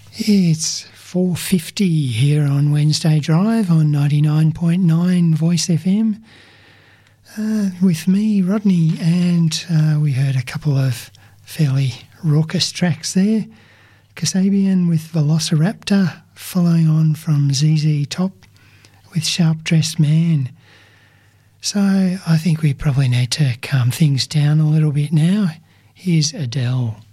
It's 4:50 here on Wednesday Drive on 99.9 Voice FM. With me, Rodney, and we heard a couple of fairly raucous tracks there. Kasabian with Velociraptor, following on from ZZ Top with Sharp Dressed Man. So I think we probably need to calm things down a little bit now. Here's Adele.